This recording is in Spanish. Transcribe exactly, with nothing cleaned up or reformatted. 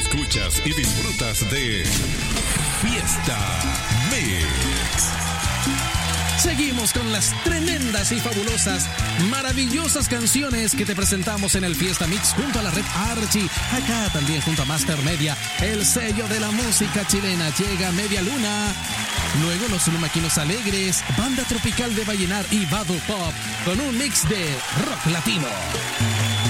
Escuchas y disfrutas de Fiesta Mix. Seguimos con las tremendas y fabulosas, maravillosas canciones que te presentamos en el Fiesta Mix junto a la red Archie. Acá también junto a Master Media, el sello de la música chilena. Llega Media Luna. Luego los Lumaquinos Alegres, Banda Tropical de Vallenar y Battle Pop con un mix de rock latino.